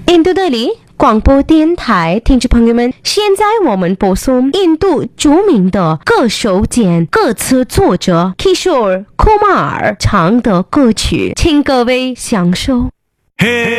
印度德里广播电台听众朋友们，现在我们播送印度著名的歌手兼歌词作者 Kishore Kumar 唱的歌曲，请各位享受。